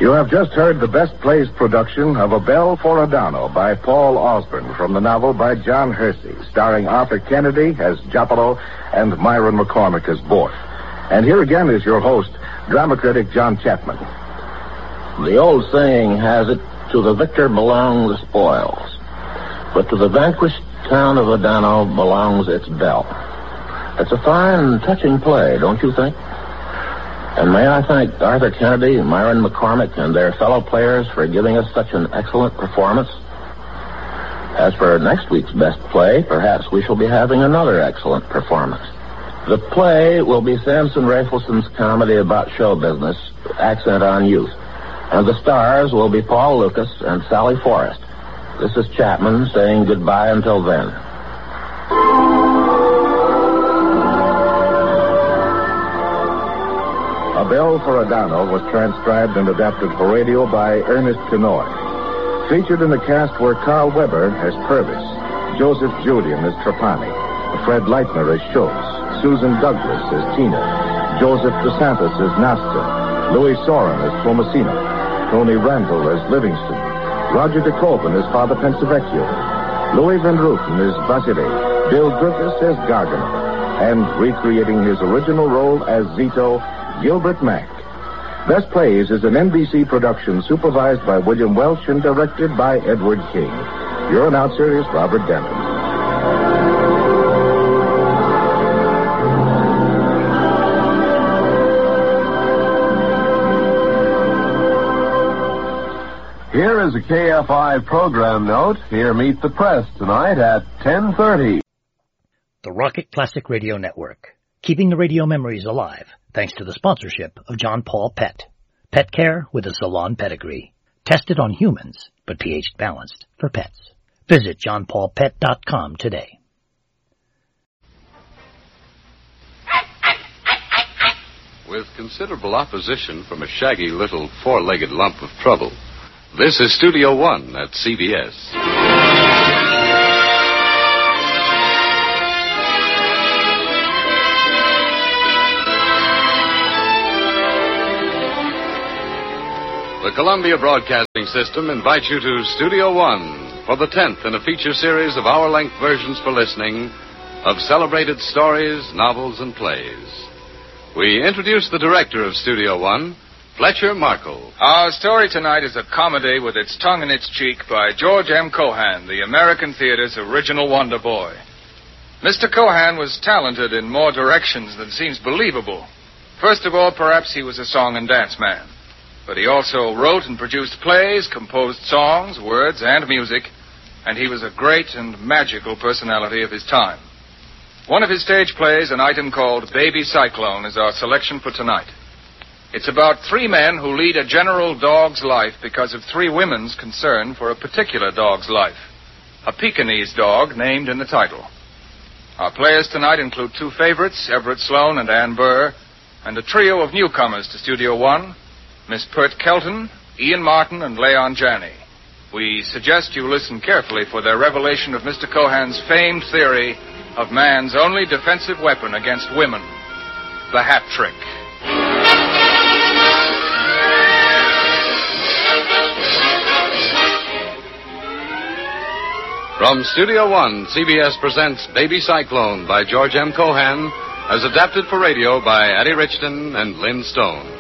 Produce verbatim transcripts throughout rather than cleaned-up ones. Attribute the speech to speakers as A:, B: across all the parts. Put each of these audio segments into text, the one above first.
A: You have just heard the Best Plays production of A Bell for Adano by Paul Osborne from the novel by John Hersey, starring Arthur Kennedy as Giapolo and Myron McCormick as Bort. And here again is your host, drama critic John Chapman.
B: The old saying has it, to the victor belong the spoils, but to the vanquished town of Adano belongs its bell. It's a fine, touching play, don't you think? And may I thank Arthur Kennedy, Myron McCormick, and their fellow players for giving us such an excellent performance. As for next week's best play, perhaps we shall be having another excellent performance. The play will be Samson Rafelson's comedy about show business, Accent on Youth. And the stars will be Paul Lucas and Sally Forrest. This is Chapman saying goodbye until then.
A: A Bell for Adano was transcribed and adapted for radio by Ernest Kenoy. Featured in the cast were Carl Weber as Purvis, Joseph Julian as Trapani, Fred Leitner as Schultz, Susan Douglas as Tina, Joseph DeSantis as Nasta, Louis Soren as Tomasino, Tony Randall as Livingston, Roger DeCoven as Father Pensavecchio, Louis Van Ruten as Vasily, Bill Griffiths as Gargamel, and recreating his original role as Zito, Gilbert Mack. Best Plays is an N B C production supervised by William Welch and directed by Edward King. Your announcer is Robert Denton.
C: Here is a K F I program note. Here meet the press tonight at ten thirty.
D: The Rocket Classic Radio Network, keeping the radio memories alive, thanks to the sponsorship of John Paul Pet. Pet care with a salon pedigree. Tested on humans, but pH balanced for pets. Visit john paul pet dot com today.
E: With considerable opposition from a shaggy little four-legged lump of trouble, this is Studio One at C B S. The Columbia Broadcasting System invites you to Studio One for the tenth in a feature series of hour-length versions for listening of celebrated stories, novels, and plays. We introduce the director of Studio One, Fletcher Markle.
F: Our story tonight is a comedy with its tongue in its cheek by George M. Cohan, the American theater's original wonder boy. Mister Cohan was talented in more directions than seems believable. First of all, perhaps he was a song and dance man. But he also wrote and produced plays, composed songs, words, and music, and he was a great and magical personality of his time. One of his stage plays, an item called Baby Cyclone, is our selection for tonight. It's about three men who lead a general dog's life because of three women's concern for a particular dog's life. A Pekingese dog named in the title. Our players tonight include two favorites, Everett Sloan and Ann Burr, and a trio of newcomers to Studio One, Miss Pert Kelton, Ian Martin, and Leon Janney. We suggest you listen carefully for their revelation of Mister Cohan's famed theory of man's only defensive weapon against women, the hat trick.
E: From Studio One, C B S presents Baby Cyclone by George M. Cohan, as adapted for radio by Addie Richton and Lynn Stone.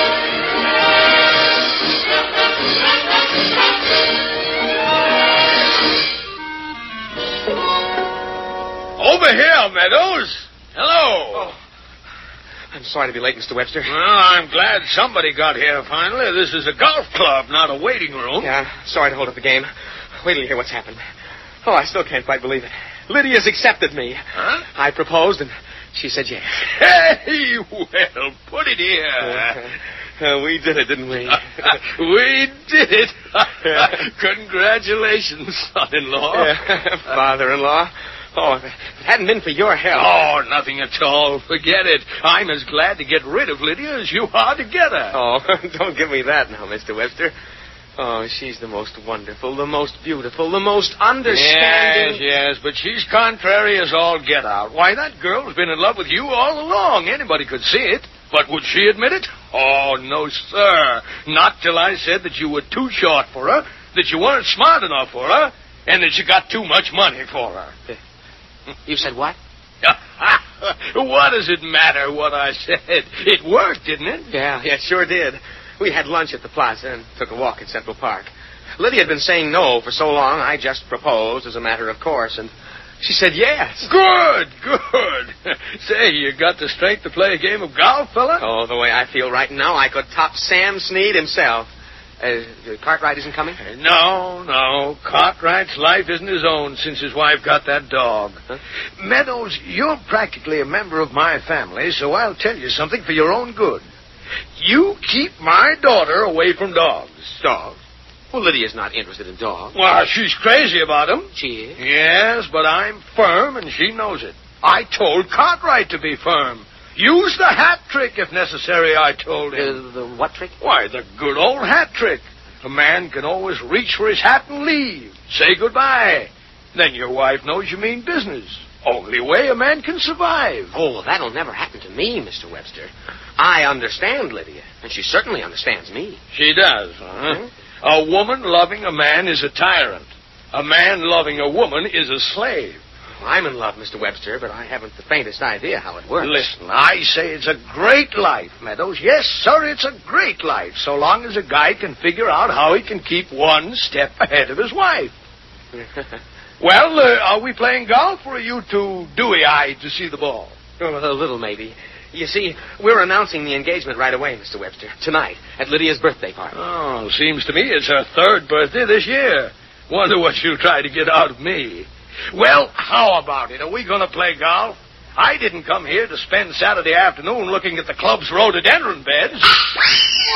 G: Over here, Meadows. Hello.
H: Oh. I'm sorry to be late, Mister Webster.
G: Well, I'm glad somebody got here finally. This is a golf club, not a waiting room.
H: Yeah, sorry to hold up the game. Wait till you hear what's happened. Oh, I still can't quite believe it. Lydia's accepted me.
G: Huh?
H: I proposed, and she said yes.
G: Hey, well, put it here.
H: Uh, uh, we did it, didn't we?
G: We did it. Congratulations, son-in-law.
H: Yeah. Father-in-law. Oh, if it hadn't been for your help.
G: Oh, nothing at all. Forget it. I'm as glad to get rid of Lydia as you are to get her.
H: Oh, don't give me that now, Mister Webster. Oh, she's the most wonderful, the most beautiful, the most understanding.
G: Yes, yes, but she's contrary as all get out. Why, that girl's been in love with you all along. Anybody could see it. But would she admit it? Oh, no, sir. Not till I said that you were too short for her, that you weren't smart enough for her, and that you got too much money for her.
H: You said what?
G: What does it matter what I said? It worked, didn't it?
H: Yeah, yeah, it sure did. We had lunch at the plaza and took a walk in Central Park. Lydia had been saying no for so long, I just proposed as a matter of course, and she said yes.
G: Good, good. Say, you got the strength to play a game of golf, fella?
H: Oh, the way I feel right now, I could top Sam Snead himself. Uh, Cartwright isn't coming?
G: No, no. Cartwright's life isn't his own since his wife got that dog. Huh? Meadows, you're practically a member of my family, so I'll tell you something for your own good. You keep my daughter away from dogs.
H: Dogs? Well, Lydia's not interested in dogs.
G: Well, she's crazy about them.
H: She is?
G: Yes, but I'm firm, and she knows it. I told Cartwright to be firm. Use the hat trick if necessary, I told him.
H: Uh, the what trick?
G: Why, the good old hat trick. A man can always reach for his hat and leave. Say goodbye. Then your wife knows you mean business. Only way a man can survive.
H: Oh, well, that'll never happen to me, Mister Webster. I understand Lydia, and she certainly understands me.
G: She does, huh? Mm-hmm. A woman loving a man is a tyrant. A man loving a woman is a slave.
H: I'm in love, Mister Webster, but I haven't the faintest idea how it works.
G: Listen, I say it's a great life, Meadows. Yes, sir, it's a great life, so long as a guy can figure out how he can keep one step ahead of his wife. Well, uh, are we playing golf, or are you too dewy-eyed to see the ball?
H: Oh, a little, maybe. You see, we're announcing the engagement right away, Mister Webster, tonight, at Lydia's birthday party.
G: Oh, seems to me it's her third birthday this year. Wonder what she'll try to get out of me. Well, how about it? Are we going to play golf? I didn't come here to spend Saturday afternoon looking at the club's rhododendron beds.